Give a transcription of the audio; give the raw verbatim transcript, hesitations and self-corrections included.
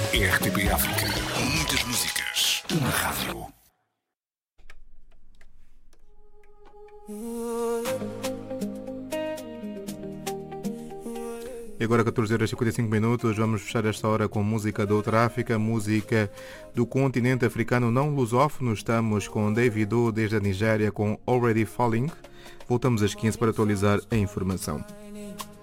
R T P África. Muitas músicas. Uma rádio. E agora catorze horas e cinquenta e cinco minutos, vamos fechar esta hora com música da outra África, música do continente africano não lusófono. Estamos com Davido desde a Nigéria com Already Falling. Voltamos às quinze para atualizar a informação.